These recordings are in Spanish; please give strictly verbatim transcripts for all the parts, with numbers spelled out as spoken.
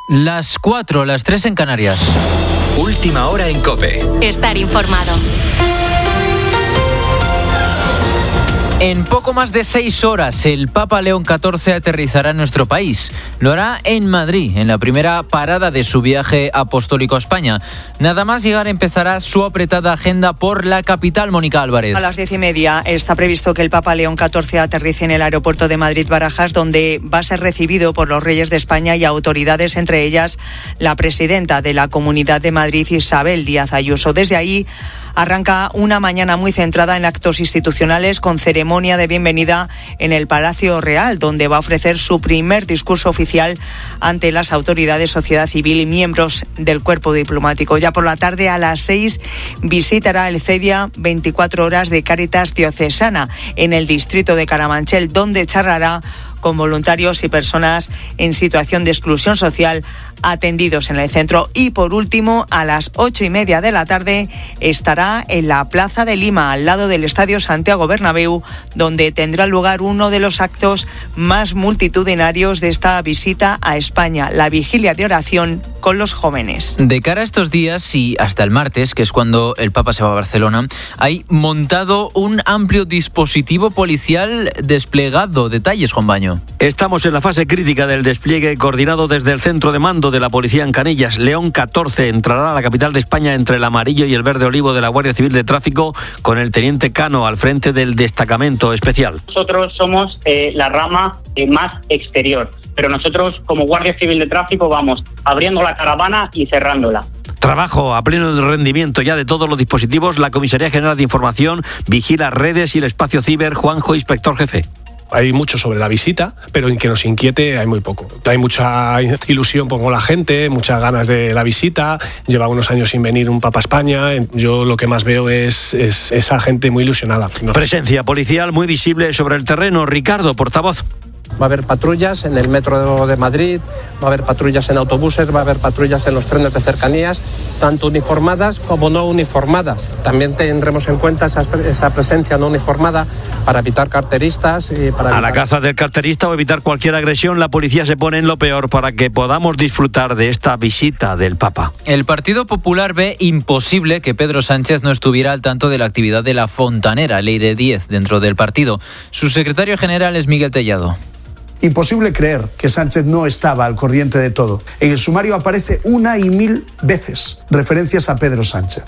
Las cuatro, las tres en Canarias. Última hora en COPE. Estar informado. En poco más de seis horas, el Papa León catorce aterrizará en nuestro país. Lo hará en Madrid, en la primera parada de su viaje apostólico a España. Nada más llegar empezará su apretada agenda por la capital. Mónica Álvarez. A las diez y media está previsto que el Papa León catorce aterrice en el aeropuerto de Madrid-Barajas, donde va a ser recibido por los reyes de España y autoridades, entre ellas la presidenta de la Comunidad de Madrid, Isabel Díaz Ayuso. Desde ahí arranca una mañana muy centrada en actos institucionales, con ceremonia de bienvenida en el Palacio Real, donde va a ofrecer su primer discurso oficial ante las autoridades, sociedad civil y miembros del cuerpo diplomático. Ya por la tarde, a las seis, visitará el CEDIA veinticuatro horas de Cáritas Diocesana en el distrito de Carabanchel, donde charlará con voluntarios y personas en situación de exclusión social atendidos en el centro. Y por último, a las ocho y media de la tarde estará en la Plaza de Lima, al lado del Estadio Santiago Bernabéu, donde tendrá lugar uno de los actos más multitudinarios de esta visita a España, la vigilia de oración con los jóvenes. De cara a estos días y hasta el martes, que es cuando el Papa se va a Barcelona, hay montado un amplio dispositivo policial desplegado. Detalles, Juan Baño. Estamos en la fase crítica del despliegue coordinado desde el centro de mando de la policía en Canillas. León catorce entrará a la capital de España entre el amarillo y el verde olivo de la Guardia Civil de Tráfico, con el teniente Cano al frente del destacamento especial. Nosotros somos eh, la rama eh, más exterior, pero nosotros como Guardia Civil de Tráfico vamos abriendo la caravana y cerrándola. Trabajo a pleno rendimiento ya de todos los dispositivos. La Comisaría General de Información vigila redes y el espacio ciber. Juanjo, inspector jefe. Hay mucho sobre la visita, pero en que nos inquiete hay muy poco. Hay mucha ilusión por la gente, muchas ganas de la visita. Lleva unos años sin venir un Papa a España. Yo lo que más veo es, es esa gente muy ilusionada. Presencia policial muy visible sobre el terreno. Ricardo, portavoz. Va a haber patrullas en el metro de Madrid, va a haber patrullas en autobuses, va a haber patrullas en los trenes de cercanías, tanto uniformadas como no uniformadas. También tendremos en cuenta esa, esa presencia no uniformada para evitar carteristas. Y para evitar... A la caza del carterista o evitar cualquier agresión, la policía se pone en lo peor para que podamos disfrutar de esta visita del Papa. El Partido Popular ve imposible que Pedro Sánchez no estuviera al tanto de la actividad de la Fontanera, ley de diez, dentro del partido. Su secretario general es Miguel Tellado. Imposible creer que Sánchez no estaba al corriente de todo. En el sumario aparece una y mil veces referencias a Pedro Sánchez.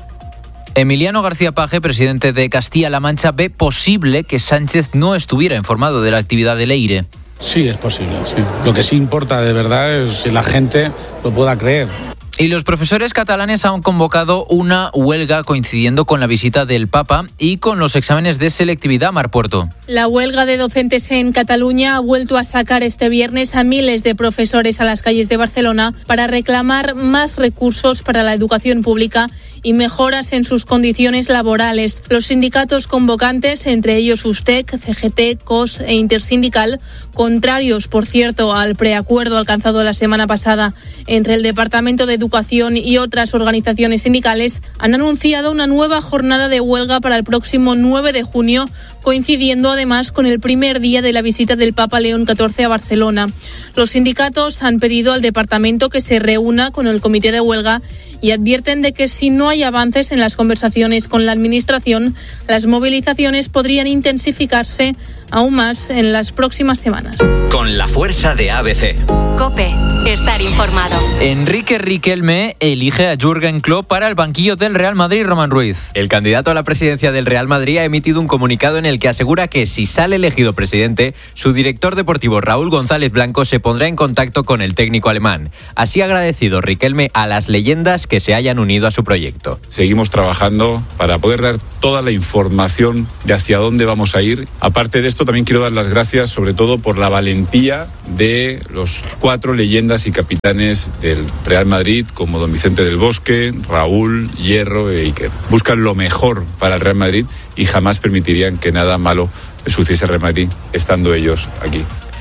Emiliano García Paje, presidente de Castilla-La Mancha, ve posible que Sánchez no estuviera informado de la actividad de Leire. Sí, es posible, sí. Lo que sí importa de verdad es que la gente lo pueda creer. Y los profesores catalanes han convocado una huelga coincidiendo con la visita del Papa y con los exámenes de selectividad. Mar Puerto. La huelga de docentes en Cataluña ha vuelto a sacar este viernes a miles de profesores a las calles de Barcelona para reclamar más recursos para la educación pública y mejoras en sus condiciones laborales. Los sindicatos convocantes, entre ellos USTEC, C G T, C O S e Intersindical, contrarios, por cierto, al preacuerdo alcanzado la semana pasada entre el Departamento de Educación y otras organizaciones sindicales, han anunciado una nueva jornada de huelga para el próximo nueve de junio, coincidiendo además con el primer día de la visita del Papa León catorce a Barcelona. Los sindicatos han pedido al departamento que se reúna con el comité de huelga y advierten de que si no hay avances en las conversaciones con la Administración, las movilizaciones podrían intensificarse aún más en las próximas semanas. Con la fuerza de A B C. COPE. Estar informado. Enrique Riquelme elige a Jürgen Klopp para el banquillo del Real Madrid. Román Ruiz. El candidato a la presidencia del Real Madrid ha emitido un comunicado en el que asegura que si sale elegido presidente, su director deportivo Raúl González Blanco se pondrá en contacto con el técnico alemán. Así ha agradecido Riquelme a las leyendas que se hayan unido a su proyecto. Seguimos trabajando para poder dar toda la información de hacia dónde vamos a ir. Aparte de esto, también quiero dar las gracias sobre todo por la valentía de los cuatro leyendas y capitanes del Real Madrid, como don Vicente del Bosque, Raúl, Hierro e Iker. Buscan lo mejor para el Real Madrid y jamás permitirían que nada malo sucediese al Real Madrid estando ellos aquí.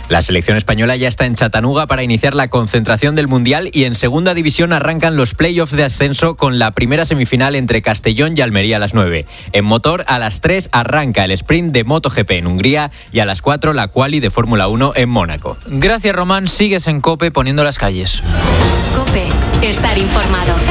La selección española ya está en Chattanooga para iniciar la concentración del Mundial y en segunda división arrancan los playoffs de ascenso con la primera semifinal entre Castellón y Almería a las nueve. En motor, a las tres arranca el sprint de MotoGP en Hungría y a las cuatro la quali de Fórmula uno en Mónaco. Gracias, Román. Sigues en COPE poniendo las calles. COPE, estar informado.